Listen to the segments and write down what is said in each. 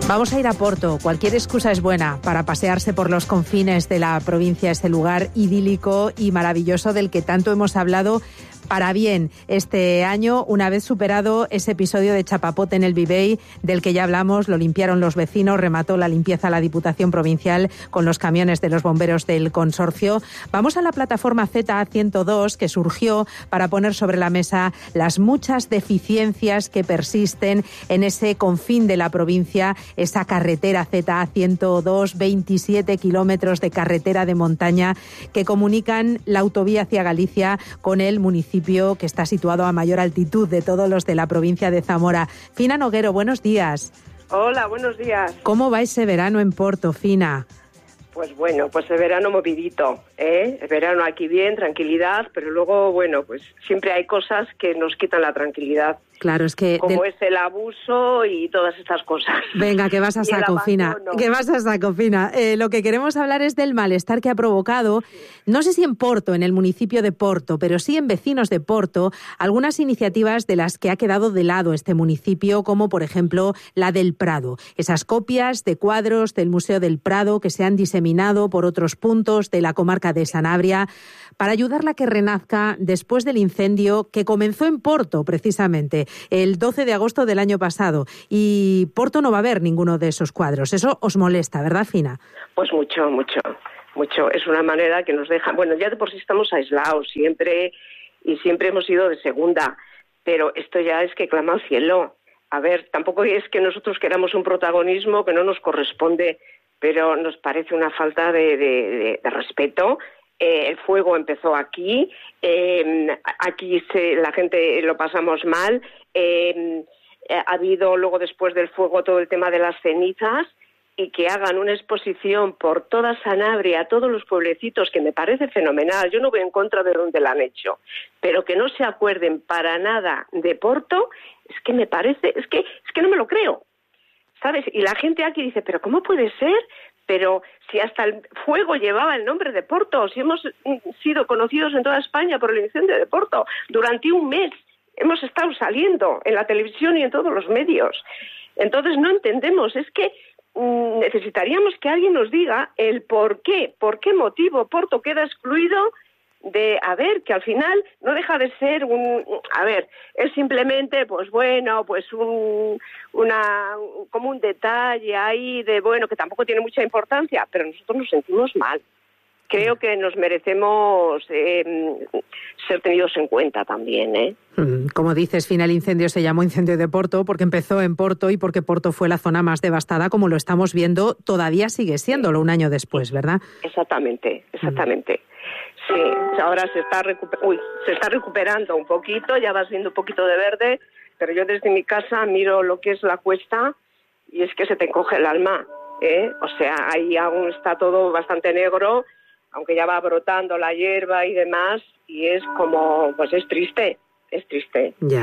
Vamos a ir a Porto. Cualquier excusa es buena para pasearse por los confines de la provincia, este lugar idílico y maravilloso del que tanto hemos hablado para bien este año, una vez superado ese episodio de chapapote en el Vivey, del que ya hablamos. Lo limpiaron los vecinos, remató la limpieza la Diputación Provincial con los camiones de los bomberos del consorcio. Vamos a la plataforma ZA102, que surgió para poner sobre la mesa las muchas deficiencias que persisten en ese confín de la provincia, esa carretera ZA102, 27 kilómetros de carretera de montaña que comunican la autovía hacia Galicia con el municipio que está situado a mayor altitud de todos los de la provincia de Zamora. Fina Noguero, buenos días. Hola, buenos días. ¿Cómo va ese verano en Porto, Fina? Pues bueno, pues el verano movidito, ¿eh? El verano aquí bien, tranquilidad, pero luego, bueno, pues siempre hay cosas que nos quitan la tranquilidad. Claro, es que... Como es el abuso y todas estas cosas. Venga, que vas a saco, Fina. Que vas a saco, Fina. Lo que queremos hablar es del malestar que ha provocado, no sé si en Porto, en el municipio de Porto, pero sí en vecinos de Porto, algunas iniciativas de las que ha quedado de lado este municipio, como por ejemplo la del Prado. Esas copias de cuadros del Museo del Prado que se han diseminado por otros puntos de la comarca de Sanabria para ayudarla a que renazca después del incendio que comenzó en Porto, precisamente, el 12 de agosto del año pasado. Y Porto no va a ver ninguno de esos cuadros. Eso os molesta, ¿verdad, Fina? Pues mucho. Es una manera que nos deja... Bueno, ya de por sí estamos aislados siempre hemos sido de segunda, pero esto ya es que clama al cielo. A ver, tampoco es que nosotros queramos un protagonismo que no nos corresponde, pero nos parece una falta de respeto. El fuego empezó aquí, la gente lo pasamos mal, ha habido luego después del fuego todo el tema de las cenizas, y que hagan una exposición por toda Sanabria, todos los pueblecitos, que me parece fenomenal. Yo no voy en contra de donde la han hecho, pero que no se acuerden para nada de Porto, es que me parece, es que no me lo creo, ¿sabes? Y la gente aquí dice, ¿pero cómo puede ser? Pero si hasta el fuego llevaba el nombre de Porto, si hemos sido conocidos en toda España por el incendio de Porto, durante un mes hemos estado saliendo en la televisión y en todos los medios. Entonces no entendemos, es que necesitaríamos que alguien nos diga el por qué motivo Porto queda excluido de, que al final no deja de ser es simplemente, pues bueno, pues como un detalle ahí de, bueno, que tampoco tiene mucha importancia, pero nosotros nos sentimos mal. Creo que nos merecemos ser tenidos en cuenta también, ¿eh? Como dices, Fina, el incendio se llamó Incendio de Porto porque empezó en Porto y porque Porto fue la zona más devastada, como lo estamos viendo, todavía sigue siéndolo un año después, ¿verdad? Exactamente. Sí, ahora se está recuperando un poquito, ya vas viendo un poquito de verde, pero yo desde mi casa miro lo que es la cuesta y es que se te encoge el alma, ¿eh? O sea, ahí aún está todo bastante negro, aunque ya va brotando la hierba y demás, y es como, pues es triste. Ya.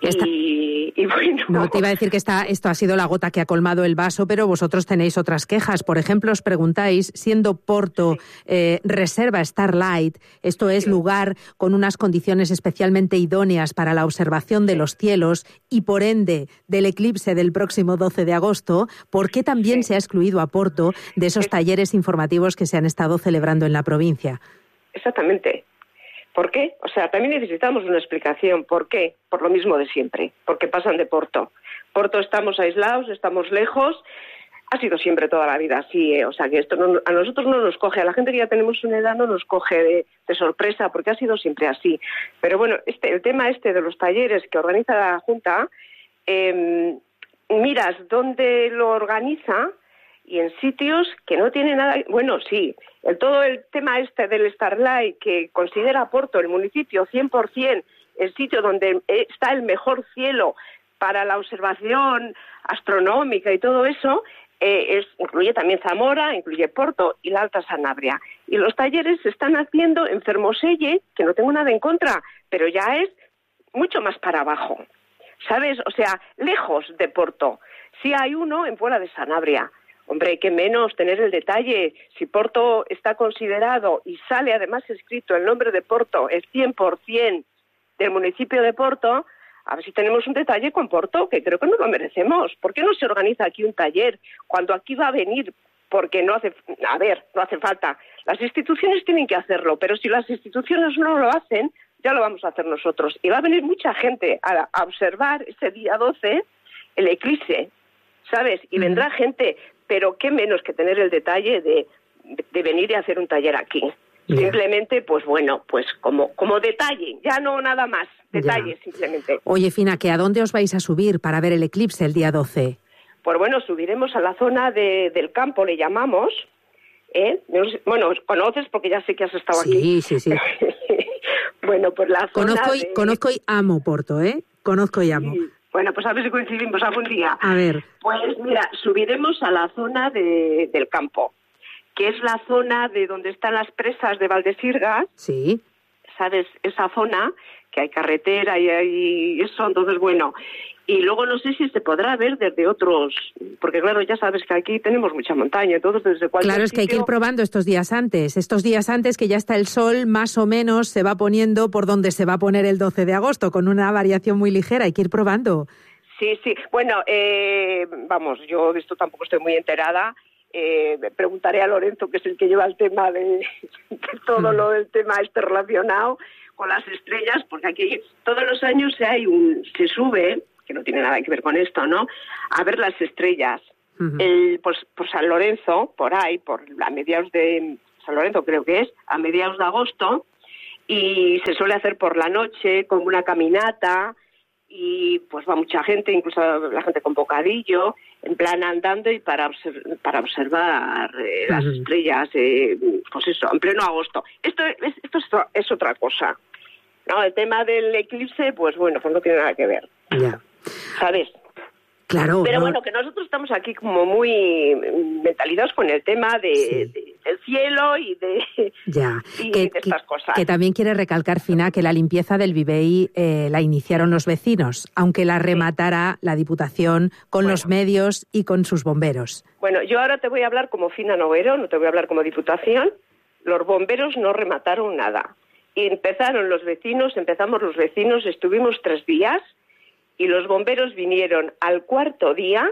Y bueno... No, te iba a decir que esto ha sido la gota que ha colmado el vaso, pero vosotros tenéis otras quejas. Por ejemplo, os preguntáis, siendo Porto reserva Starlight, esto es lugar con unas condiciones especialmente idóneas para la observación de los cielos y, por ende, del eclipse del próximo 12 de agosto, ¿por qué también se ha excluido a Porto de esos talleres informativos que se han estado celebrando en la provincia? Exactamente. ¿Por qué? O sea, también necesitamos una explicación. ¿Por qué? Por lo mismo de siempre. Porque pasan de Porto. Porto estamos aislados, estamos lejos. Ha sido siempre toda la vida así, ¿eh? O sea, que esto a nosotros no nos coge, a la gente que ya tenemos una edad no nos coge de sorpresa, porque ha sido siempre así. Pero bueno, el tema de los talleres que organiza la Junta, miras dónde lo organiza y en sitios que no tienen nada... Bueno, sí, todo el tema del Starlight, que considera Porto, el municipio, 100% el sitio donde está el mejor cielo para la observación astronómica y todo eso, incluye también Zamora, incluye Porto y la Alta Sanabria. Y los talleres se están haciendo en Fermoselle, que no tengo nada en contra, pero ya es mucho más para abajo, ¿sabes? O sea, lejos de Porto. Sí hay uno en Puebla de Sanabria. Hombre, qué menos tener el detalle. Si Porto está considerado y sale además escrito el nombre de Porto, el 100% del municipio de Porto, a ver si tenemos un detalle con Porto, que creo que no lo merecemos. ¿Por qué no se organiza aquí un taller cuando aquí va a venir? Porque no hace falta. Las instituciones tienen que hacerlo, pero si las instituciones no lo hacen, ya lo vamos a hacer nosotros. Y va a venir mucha gente a observar ese día 12 el eclipse, ¿sabes? Y vendrá gente, pero qué menos que tener el detalle de venir y hacer un taller aquí. Yeah. Simplemente, pues bueno, pues como detalle, ya no nada más, detalle simplemente. Oye, Fina, ¿que a dónde os vais a subir para ver el eclipse el día 12? Pues bueno, subiremos a la zona del campo, le llamamos, No sé, bueno, conoces porque ya sé que has estado aquí. Sí, sí. Bueno, pues la zona Conozco y amo Porto, Conozco y amo. Sí. Bueno, pues a ver si coincidimos algún día. A ver. Pues mira, subiremos a la zona del campo, que es la zona de donde están las presas de Valdesirgas. Sí. ¿Sabes? Esa zona, que hay carretera y hay eso, entonces bueno. Y luego no sé si se podrá ver desde otros, porque claro, ya sabes que aquí tenemos mucha montaña, entonces desde cualquier Claro, es que hay que ir probando estos días antes que ya está el sol, más o menos se va poniendo por donde se va a poner el 12 de agosto, con una variación muy ligera, hay que ir probando. Sí, bueno, vamos, yo de esto tampoco estoy muy enterada. Preguntaré a Lorenzo, que es el que lleva el tema de todo lo del tema relacionado con las estrellas, porque aquí todos los años se sube, que no tiene nada que ver con esto, ¿no?, a ver las estrellas. Uh-huh. Pues por San Lorenzo, por ahí, a mediados de San Lorenzo creo que es, a mediados de agosto, y se suele hacer por la noche como una caminata, y pues va mucha gente, incluso la gente con bocadillo, en plan andando y para observar las estrellas, pues eso, en pleno agosto. Esto es otra cosa. No, el tema del eclipse, pues bueno, pues no tiene nada que ver. Ya. ¿Sabes? Claro. Pero bueno, que nosotros estamos aquí como muy mentalizados con el tema del cielo y de estas cosas. Que también quiere recalcar, Fina, que la limpieza del Vivei la iniciaron los vecinos, aunque la rematara la Diputación con los medios y con sus bomberos. Bueno, yo ahora te voy a hablar como Fina Noguero, no te voy a hablar como Diputación. Los bomberos no remataron nada. Y empezamos los vecinos, estuvimos 3 días, y los bomberos vinieron al 4.º día,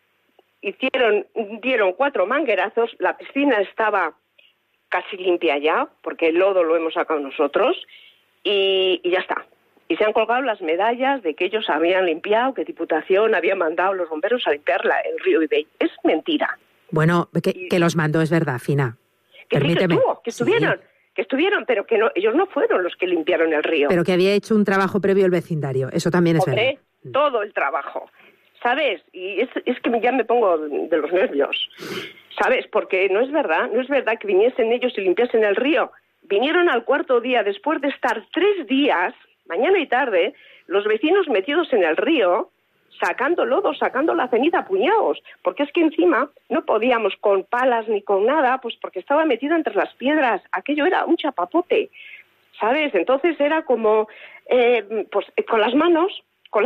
dieron 4 manguerazos, la piscina estaba casi limpia ya, porque el lodo lo hemos sacado nosotros, y ya está. Y se han colgado las medallas de que ellos habían limpiado, que Diputación había mandado a los bomberos a limpiar el río Vivei. Es mentira. Bueno, que los mandó, es verdad, Fina. Permíteme. Que estuvieron, pero que no, ellos no fueron los que limpiaron el río. Pero que había hecho un trabajo previo el vecindario, eso también es verdad. Todo el trabajo, ¿sabes? Y es que ya me pongo de los nervios, ¿sabes? Porque no es verdad que viniesen ellos y limpiasen el río. Vinieron al 4.º día, después de estar 3 días, mañana y tarde, los vecinos metidos en el río, sacando lodo, sacando la ceniza a puñados, porque es que encima no podíamos con palas ni con nada, pues porque estaba metido entre las piedras, aquello era un chapapote, ¿sabes? Entonces era como, pues con las manos,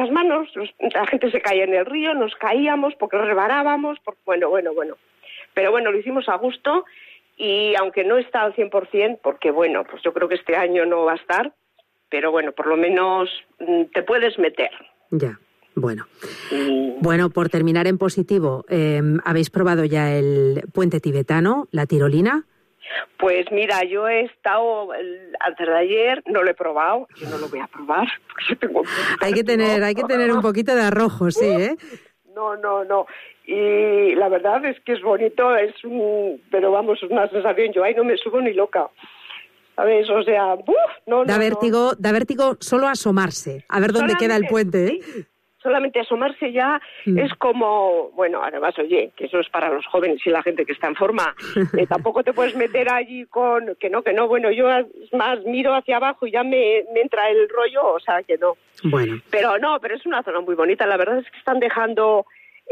la gente se caía en el río, nos caíamos porque rebarábamos, bueno. Pero bueno, lo hicimos a gusto, y aunque no está al 100%, porque bueno, pues yo creo que este año no va a estar, pero bueno, por lo menos te puedes meter. Ya. Bueno, por terminar en positivo, ¿habéis probado ya el puente tibetano, la tirolina? Pues mira, yo he estado antes de ayer, no lo he probado, yo no lo voy a probar porque yo tengo hay que tener un poquito de arrojo, sí, ¿eh? No. Y la verdad es que es bonito, pero vamos, es una sensación, yo ahí no me subo ni loca. ¿Sabes? O sea, da vértigo solo asomarse, a ver dónde queda el puente, ¿eh? Sí. Solamente asomarse ya es como, bueno, además, oye, que eso es para los jóvenes y la gente que está en forma. Tampoco te puedes meter allí con, que no, bueno, yo es más miro hacia abajo y ya me entra el rollo, o sea, que no. Bueno. Pero es una zona muy bonita, la verdad es que están dejando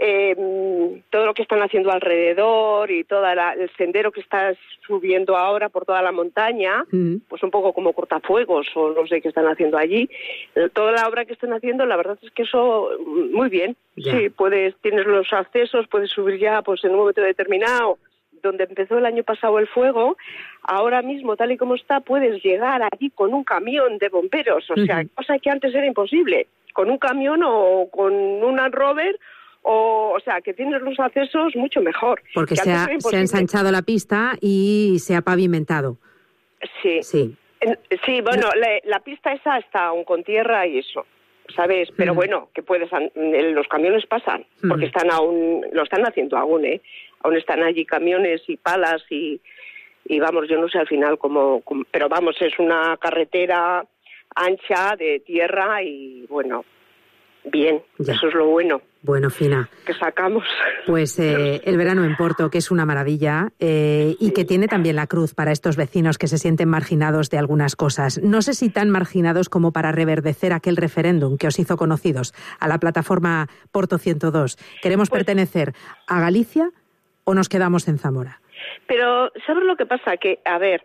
todo lo que están haciendo alrededor y todo el sendero que está subiendo ahora por toda la montaña, pues un poco como cortafuegos o no sé qué están haciendo allí. Toda la obra que están haciendo, la verdad es que eso muy bien. Ya. Sí, tienes los accesos, puedes subir ya pues en un momento determinado, donde empezó el año pasado el fuego. Ahora mismo, tal y como está, puedes llegar allí con un camión de bomberos, o sea, cosa que antes era imposible. con un camión o con un Land Rover, o sea, que tienes los accesos mucho mejor. Porque se ha ensanchado la pista y se ha pavimentado. Sí. Sí, bueno, la pista esa está aún con tierra y eso, ¿sabes? Pero bueno, que los camiones pasan, porque lo están haciendo aún, aún están allí camiones y palas y vamos, yo no sé al final cómo, pero vamos, es una carretera ancha de tierra y bueno, bien, ya. Eso es lo bueno. Bueno, Fina. Que sacamos. Pues el verano en Porto, que es una maravilla, y que tiene también la cruz para estos vecinos que se sienten marginados de algunas cosas. No sé si tan marginados como para reverdecer aquel referéndum que os hizo conocidos a la plataforma Porto 102. ¿Queremos pertenecer a Galicia o nos quedamos en Zamora? Pero, ¿sabes lo que pasa? Que, a ver,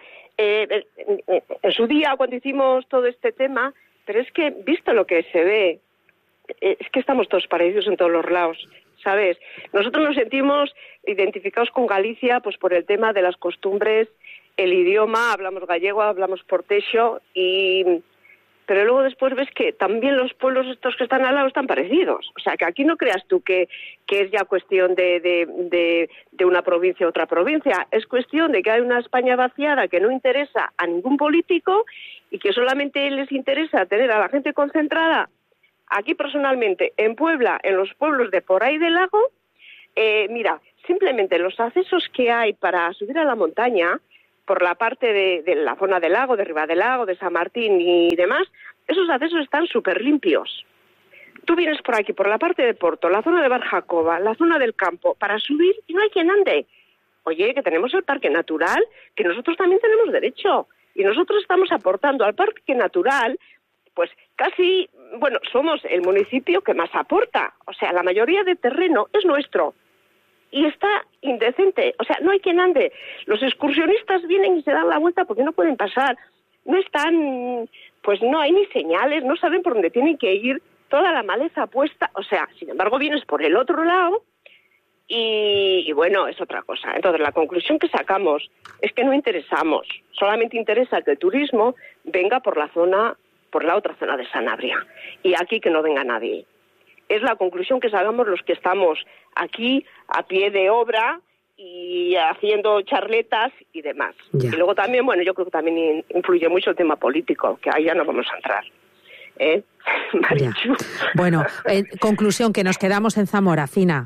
en su día cuando hicimos todo este tema, pero es que, visto lo que se ve, es que estamos todos parecidos en todos los lados, ¿sabes? Nosotros nos sentimos identificados con Galicia pues por el tema de las costumbres, el idioma, hablamos gallego, hablamos portexo, pero luego después ves que también los pueblos estos que están al lado están parecidos. O sea, que aquí no creas tú que es ya cuestión de una provincia a otra provincia. Es cuestión de que hay una España vaciada que no interesa a ningún político y que solamente les interesa tener a la gente concentrada. Aquí personalmente, en Puebla, en los pueblos de por ahí del lago, mira, simplemente los accesos que hay para subir a la montaña, por la parte de la zona del lago, de Riva del Lago, de San Martín y demás, esos accesos están súper limpios. Tú vienes por aquí, por la parte de Porto, la zona de Barjacoba, la zona del campo, para subir y no hay quien ande. Oye, que tenemos el parque natural, que nosotros también tenemos derecho. Y nosotros estamos aportando al parque natural, pues casi, bueno, somos el municipio que más aporta. O sea, la mayoría de terreno es nuestro. Y está indecente. O sea, no hay quien ande. Los excursionistas vienen y se dan la vuelta porque no pueden pasar. No están, pues no hay ni señales, no saben por dónde tienen que ir. Toda la maleza puesta. O sea, sin embargo, vienes por el otro lado y bueno, es otra cosa. Entonces, la conclusión que sacamos es que no interesamos. Solamente interesa que el turismo venga por la otra zona de Sanabria. Y aquí que no venga nadie. Es la conclusión que sacamos los que estamos aquí a pie de obra y haciendo charletas y demás. Ya. Y luego también, bueno, yo creo que también influye mucho el tema político, que ahí ya no vamos a entrar. Ya. Bueno, conclusión, que nos quedamos en Zamora, Fina.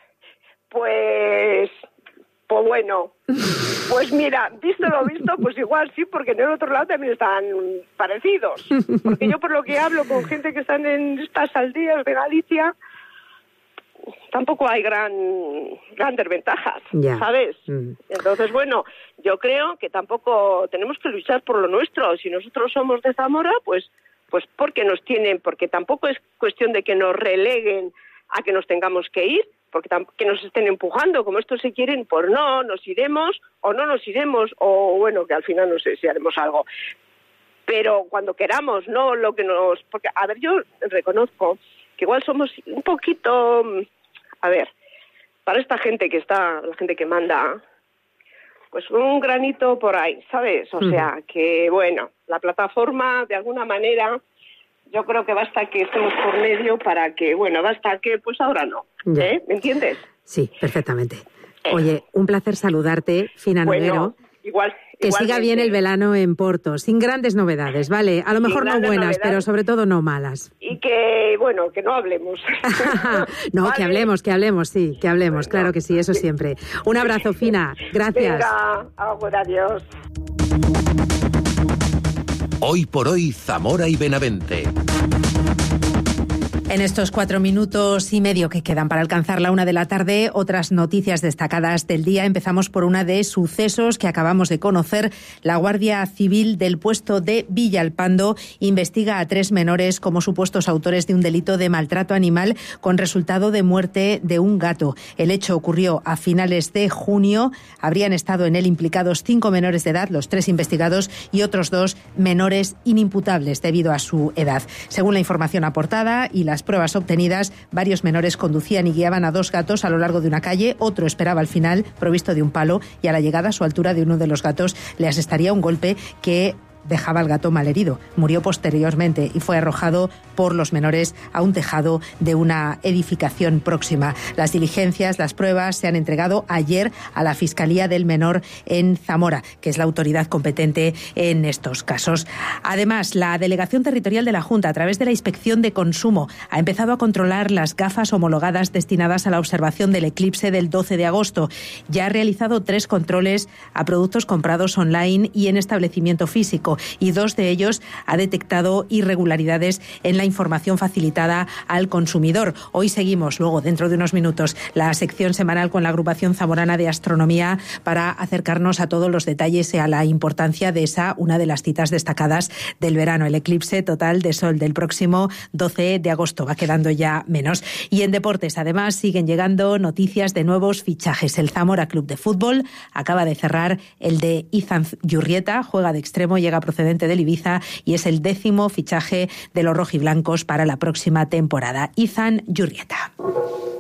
Pues bueno, pues mira, visto lo visto, pues igual sí, porque en el otro lado también están parecidos. Porque yo por lo que hablo con gente que están en estas aldeas de Galicia, tampoco hay grandes ventajas, ¿sabes? Entonces, bueno, yo creo que tampoco tenemos que luchar por lo nuestro. Si nosotros somos de Zamora, pues porque nos tienen, porque tampoco es cuestión de que nos releguen a que nos tengamos que ir, porque que nos estén empujando, como estos se quieren, pues no, nos iremos o no nos iremos, o bueno, que al final no sé si haremos algo. Pero cuando queramos, no lo que nos... Porque, a ver, yo reconozco que igual somos un poquito... A ver, para esta gente que está, la gente que manda, pues un granito por ahí, ¿sabes? O sea, que bueno, la plataforma, de alguna manera... Yo creo que basta que estemos por medio para que, bueno, basta que, pues ahora no. ¿Me entiendes? Sí, perfectamente. Oye, un placer saludarte, Fina Noguero. Igual. Que siga bien el verano en Porto, sin grandes novedades, ¿vale? A lo mejor no buenas, pero sobre todo no malas. Y que, bueno, que no hablemos. No, ¿vale? que hablemos, sí, que hablemos, bueno, claro que sí, eso siempre. Un abrazo, Fina. Gracias. Venga, adiós. Hoy por hoy, Zamora y Benavente. En estos 4 minutos y medio que quedan para alcanzar la 1 de la tarde, otras noticias destacadas del día. Empezamos por una de sucesos que acabamos de conocer. La Guardia Civil del puesto de Villalpando investiga a 3 menores como supuestos autores de un delito de maltrato animal con resultado de muerte de un gato. El hecho ocurrió a finales de junio. Habrían estado en él implicados 5 menores de edad, los 3 investigados, y otros 2 menores inimputables debido a su edad. Según la información aportada y las pruebas obtenidas, varios menores conducían y guiaban a 2 gatos a lo largo de una calle. Otro esperaba al final, provisto de un palo, y a la llegada a su altura de uno de los gatos le asestaría un golpe que dejaba al gato malherido. Murió posteriormente y fue arrojado por los menores a un tejado de una edificación próxima. Las diligencias, las pruebas se han entregado ayer a la Fiscalía del Menor en Zamora, que es la autoridad competente en estos casos. Además, la Delegación Territorial de la Junta, a través de la Inspección de Consumo, ha empezado a controlar las gafas homologadas destinadas a la observación del eclipse del 12 de agosto. Ya ha realizado 3 controles a productos comprados online y en establecimiento físico, y 2 de ellos ha detectado irregularidades en la información facilitada al consumidor. Hoy seguimos, luego, dentro de unos minutos, la sección semanal con la Agrupación Zamorana de Astronomía para acercarnos a todos los detalles y a la importancia de esa, una de las citas destacadas del verano, el eclipse total de sol del próximo 12 de agosto. Va quedando ya menos. Y en deportes, además, siguen llegando noticias de nuevos fichajes. El Zamora Club de Fútbol acaba de cerrar el de Izan Yurrieta, juega de extremo, llega procedente del Ibiza y es el 10º fichaje de los rojiblancos para la próxima temporada. Izan Yurrieta.